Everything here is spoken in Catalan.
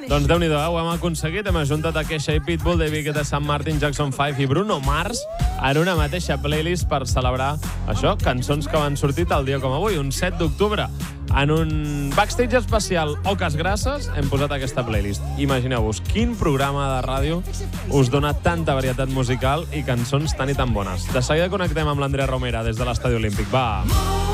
Doncs Déu-n'hi-do, ho hem aconseguit. Hem ajuntat a Kesha i Pitbull, David Guetta, San Martin, Jackson 5 i Bruno Mars en una mateixa playlist per celebrar això, cançons que van sortir tal dia com avui, un 7 d'octubre. En un backstage especial Oques Grasses hem posat aquesta playlist. Imagineu-vos quin programa de ràdio us dona tanta varietat musical i cançons tan i tan bones. De seguida connectem amb l'Andrea Romera des de l'Estadi Olímpic. Va!